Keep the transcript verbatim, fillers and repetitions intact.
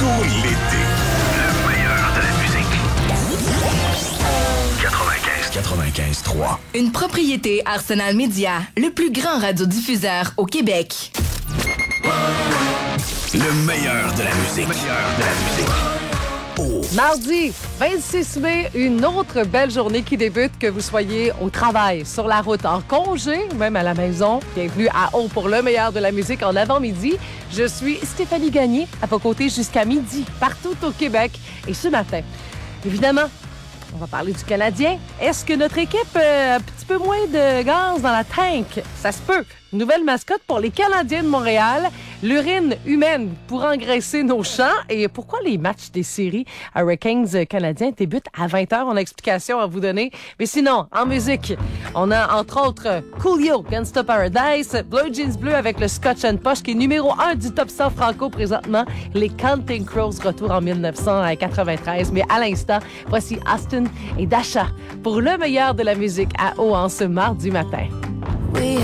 tout l'été. Le meilleur de la musique. quatre-vingt-quinze quatre-vingt-quinze trois. Une propriété Arsenal Media, le plus grand radiodiffuseur au Québec. Le meilleur de la musique. Le meilleur de la musique. Oh. Mardi vingt-six mai, une autre belle journée qui débute, que vous soyez au travail, sur la route, en congé, même à la maison. Bienvenue à O pour le meilleur de la musique en avant-midi. Je suis Stéphanie Gagné, à vos côtés jusqu'à midi, partout au Québec. Et ce matin, évidemment, on va parler du Canadien. Est-ce que notre équipe a un petit peu moins de gaz dans la tank? Ça se peut. Nouvelle mascotte pour les Canadiens de Montréal. L'urine humaine pour engraisser nos champs. Et pourquoi les matchs des séries Hurricanes canadiens débutent à vingt heures? On a explication à vous donner. Mais sinon, en musique, on a entre autres Coolio, Gangsta Paradise, Blue Jeans Bleu avec le Scotch and Posh qui est numéro un du top cent franco présentement. Les Counting Crows retour en dix-neuf cent quatre-vingt-treize. Mais à l'instant, voici Austin et Dasha pour le meilleur de la musique à O en ce mardi matin. We